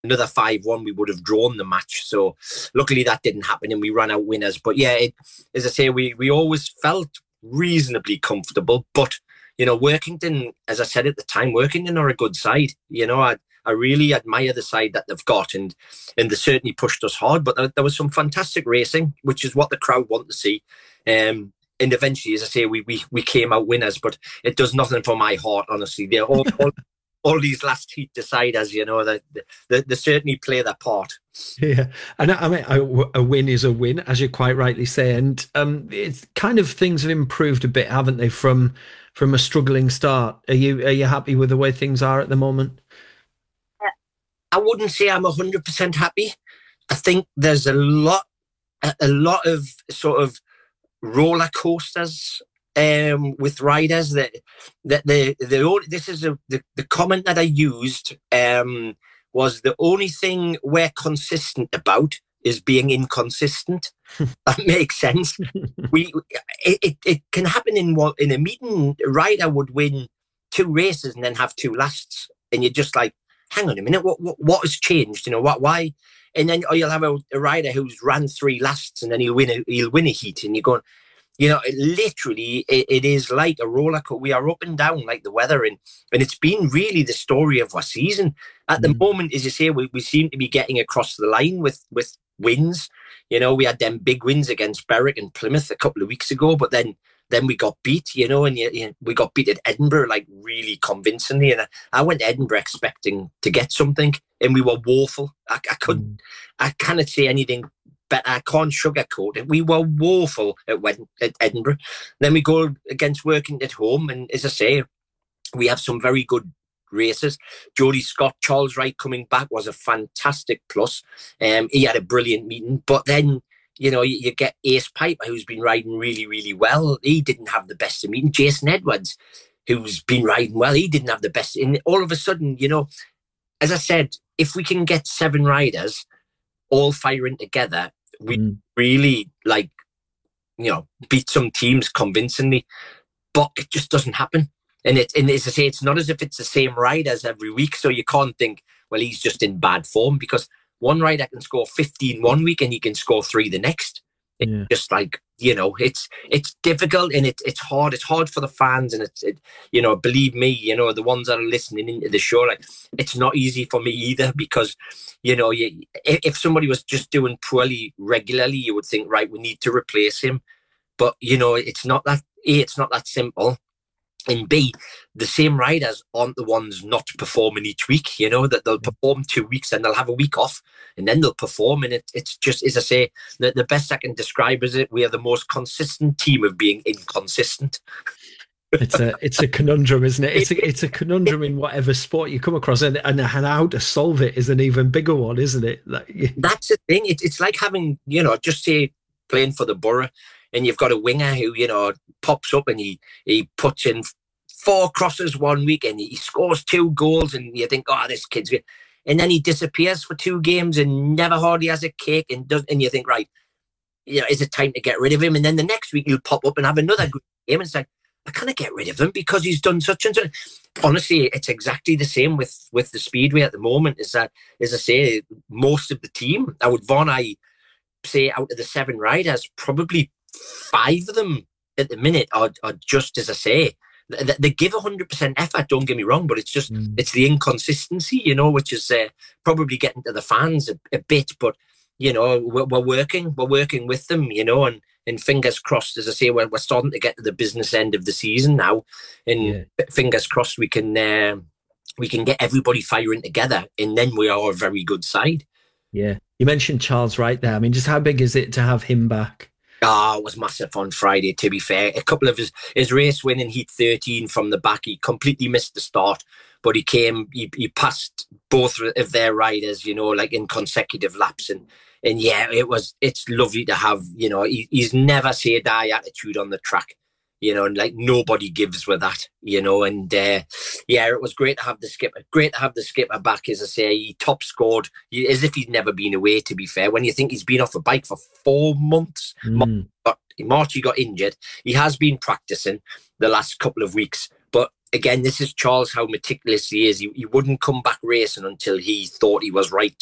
another 5-1, we would have drawn the match. So luckily that didn't happen and we ran out winners. But yeah, as I say, we always felt reasonably comfortable. But, Workington, as I said at the time, Workington are a good side. I really admire the side that they've got, and they certainly pushed us hard. But there was some fantastic racing, which is what the crowd want to see. And eventually, as I say, we came out winners. But it does nothing for my heart, honestly. They're all these last heat deciders, they certainly play their part. Yeah, and I mean, a win is a win, as you quite rightly say, and it's kind of things have improved a bit, haven't they, from a struggling start? Are you happy with the way things are at the moment? I wouldn't say I'm 100% happy. I think there's a lot of sort of roller coasters with riders that this is the comment that I used was the only thing we're consistent about is being inconsistent. That makes sense. It can happen in a meeting. A rider would win 2 races and then have 2 lasts, and you're just like, hang on a minute, what has changed? Why? And then you'll have a rider who's ran 3 lasts and then he'll win a heat, and you're going, it is like a roller coaster. We are up and down like the weather, and it's been really the story of our season. At the moment, as you say, we seem to be getting across the line with wins. We had them big wins against Berwick and Plymouth a couple of weeks ago, but then we got beat, and we got beat at Edinburgh like really convincingly. And I went to Edinburgh expecting to get something, and we were woeful. I cannot say anything. But I can't sugarcoat it. We were woeful at Edinburgh. Then we go against Working at home. And as I say, we have some very good races. Jody Scott, Charles Wright coming back was a fantastic plus. He had a brilliant meeting. But then, you get Ace Piper, who's been riding really, really well. He didn't have the best of meeting. Jason Edwards, who's been riding well, he didn't have the best. And all of a sudden, as I said, if we can get 7 riders all firing together, we really beat some teams convincingly, but it just doesn't happen. And as I say, it's not as if it's the same riders every week, so you can't think, well, he's just in bad form, because one rider can score 15 one week and he can score 3 the next. It's just like, it's difficult, and it's hard. It's hard for the fans, and believe me, the ones that are listening into the show, like, it's not easy for me either, because, if somebody was just doing poorly regularly, you would think, right, we need to replace him. But, it's not that, A, it's not that simple. And B, the same riders aren't the ones not performing each week, that they'll perform 2 weeks and they'll have a week off and then they'll perform. And it's just, as I say, the best I can describe is we are the most consistent team of being inconsistent. It's a conundrum, isn't it? It's a conundrum in whatever sport you come across, and how to solve it is an even bigger one, isn't it? That's the thing. It's like having, just say playing for the Borough, and you've got a winger who, pops up and he puts in 4 crosses one week and he scores 2 goals, and you think, oh, this kid's good. And then he disappears for 2 games and never hardly has a kick, and you think, right, is it time to get rid of him? And then the next week he'll pop up and have another good game, and it's like, I can't get rid of him because he's done such and such. Honestly, it's exactly the same with the Speedway at the moment. Is that, as I say, most of the team, I say out of the 7 riders, probably 5 of them at the minute are just, as I say, they give 100% effort, don't get me wrong, but it's just, it's the inconsistency, which is probably getting to the fans a bit, but, we're working with them, and fingers crossed, as I say, we're starting to get to the business end of the season now, and fingers crossed we can get everybody firing together, and then we are a very good side. Yeah. You mentioned Charles Wright there. I mean, just how big is it to have him back? It was massive on Friday, to be fair. A couple of his race winning Heat 13 from the back, he completely missed the start, but he passed both of their riders, like in consecutive laps. And yeah, it's lovely to have, he's never say die attitude on the track, and like nobody gives with that, and it was great to have the skipper back. As I say, he top scored as if he'd never been away, to be fair, when you think he's been off a bike for 4 months. In March he got injured. He has been practicing the last couple of weeks, but again, this is Charles, how meticulous he is. He wouldn't come back racing until he thought he was right